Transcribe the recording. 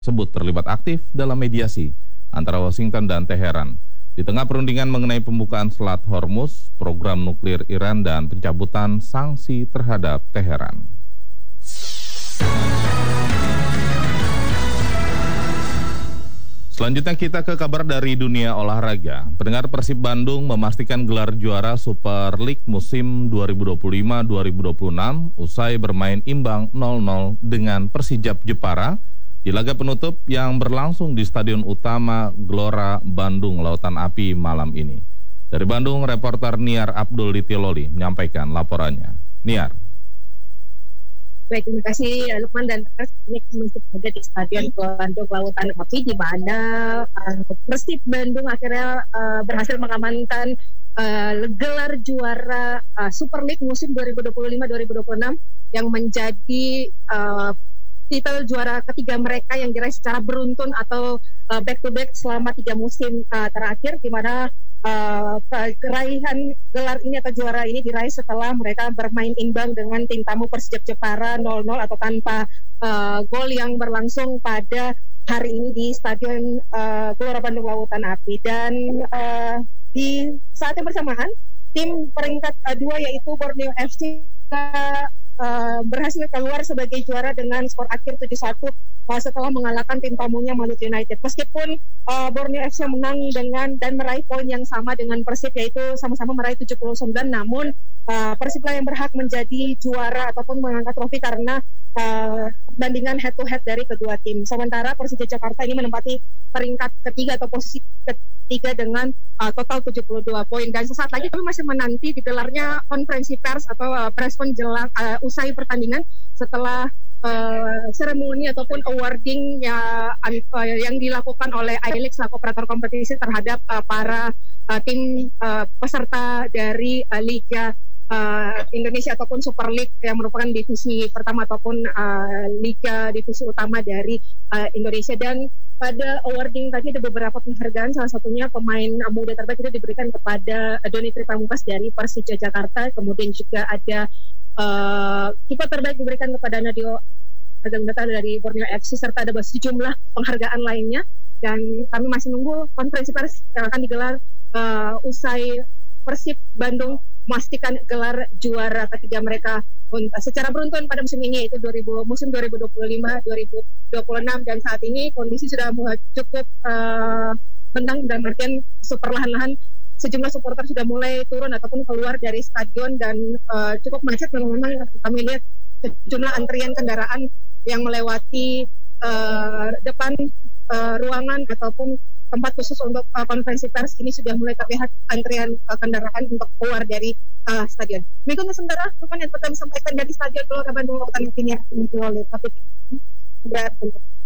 tersebut terlibat aktif dalam mediasi antara Washington dan Teheran. Di tengah perundingan mengenai pembukaan Selat Hormuz, program nuklir Iran, dan pencabutan sanksi terhadap Teheran. Selanjutnya kita ke kabar dari dunia olahraga. Pendengar, Persib Bandung memastikan gelar juara Super League musim 2025-2026 usai bermain imbang 0-0 dengan Persijap Jepara di laga penutup yang berlangsung di Stadion Utama Gelora Bandung Lautan Api malam ini. Dari Bandung, reporter Niar Abdul Ditiloli menyampaikan laporannya. Niar. Baik, terima kasih Lukman, dan ini masih berada di Stadion Bandung Lautan Api di mana Persib Bandung akhirnya berhasil mengamankan gelar juara Super League musim 2025-2026 yang menjadi titel juara ketiga mereka yang diraih secara beruntun atau back to back selama 3 musim terakhir, di mana keraihan gelar ini atau juara ini diraih setelah mereka bermain imbang dengan tim tamu Persijap Jepara 0-0 atau tanpa gol yang berlangsung pada hari ini di Stadion Gelora Bandung Lautan Api. Dan di saat yang bersamaan, tim peringkat 2 yaitu Borneo FC berhasil keluar sebagai juara dengan skor akhir 7-1 setelah mengalahkan tim tamunya Malut United. Meskipun Borneo FC menang dan meraih poin yang sama dengan Persib, yaitu sama-sama meraih 79, namun Persib lah yang berhak menjadi juara ataupun mengangkat trofi karena perbandingan head to head dari kedua tim. Sementara Persija Jakarta ini menempati peringkat ketiga atau posisi ketiga dengan total 72 poin. Dan sesaat lagi kami masih menanti digelarnya konferensi pers atau press jelang usai pertandingan setelah seremoni ataupun awarding yang dilakukan oleh I-League selaku operator kompetisi terhadap para tim peserta dari Liga Indonesia ataupun Super League yang merupakan divisi pertama ataupun liga divisi utama dari Indonesia. Dan pada awarding tadi ada beberapa penghargaan, salah satunya pemain muda terbaik itu diberikan kepada Doni Tripamungkas dari Persija Jakarta, kemudian juga ada kiper terbaik diberikan kepada Nadio Argandata dari Borneo FC, serta ada sejumlah penghargaan lainnya. Dan kami masih menunggu konferensi pers yang akan digelar usai Persib Bandung memastikan gelar juara ketiga mereka secara beruntun pada musim ini, yaitu musim 2025-2026. Dan saat ini kondisi sudah cukup tenang, dan artian perlahan-lahan sejumlah supporter sudah mulai turun ataupun keluar dari stadion, dan cukup macet. Memang kami lihat sejumlah antrian kendaraan yang melewati depan ruangan ataupun tempat khusus untuk konferensi pers ini sudah mulai terlihat antrian kendaraan untuk keluar dari stadion. Demikian sementara bukan yang pertama disampaikan dari Stadion Gelora Bandung Lautan Api ini oleh Kapten.